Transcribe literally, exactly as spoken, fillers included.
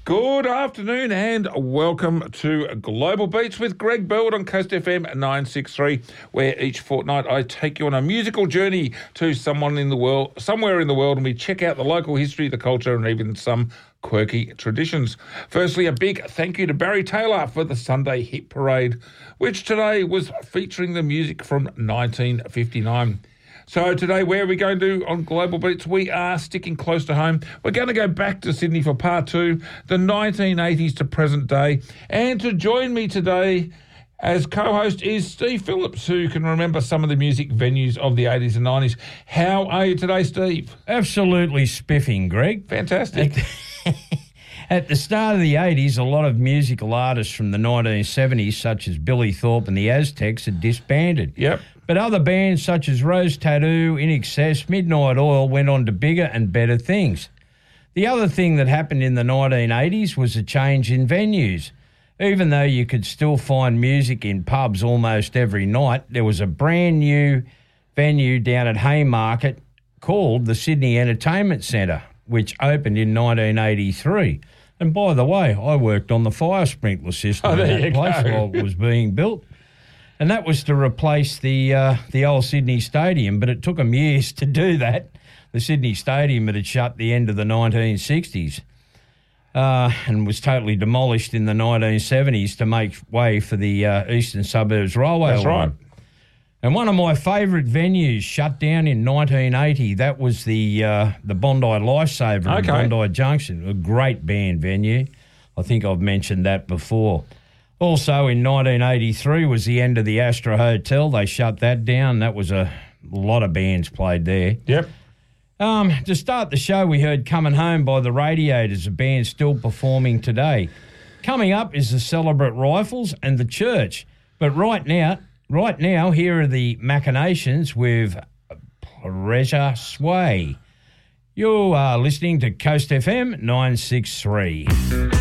Good afternoon and welcome to Global Beats with Greg Burwood on Coast F M nine sixty-three, where each fortnight I take you on a musical journey to someone in the world, somewhere in the world, and we check out the local history, the culture, and even some quirky traditions. Firstly, a big thank you to Barry Taylor for the Sunday Hit Parade, which today was featuring the music from nineteen fifty-nine. So today, where are we going to on Global Beats? We are sticking close to home. We're going to go back to Sydney for part two, the nineteen eighties to present day. And to join me today as co-host is Steve Phillips, who can remember some of the music venues of the eighties and nineties. How are you today, Steve? Absolutely spiffing, Greg. Fantastic. At, at the start of the eighties, a lot of musical artists from the nineteen seventies, such as Billy Thorpe and the Aztecs, had disbanded. Yep. But other bands such as Rose Tattoo, In Excess, Midnight Oil went on to bigger and better things. The other thing that happened in the nineteen eighties was a change in venues. Even though you could still find music in pubs almost every night, there was a brand new venue down at Haymarket called the Sydney Entertainment Centre, which opened in nineteen eighty-three. And by the way, I worked on the fire sprinkler system Oh, in there that you place go. while it was being built. And that was to replace the uh, the old Sydney Stadium, but it took them years to do that. The Sydney Stadium had shut at the end of the nineteen sixties uh, and was totally demolished in the nineteen seventies to make way for the uh, Eastern Suburbs Railway That's line. right. And one of my favourite venues shut down in nineteen eighty. That was the uh, the Bondi Lifesaver Okay. in Bondi Junction, a great band venue. I think I've mentioned that before. Also in nineteen eighty-three was the end of the Astra Hotel. They shut that down. That was a lot of bands played there. Yep. Um, to start the show, we heard Coming Home by the Radiators, a band still performing today. Coming up is the Celebrate Rifles and the Church. But right now, right now, here are the Machinations with Pleasure Sway. You are listening to Coast F M nine sixty-three.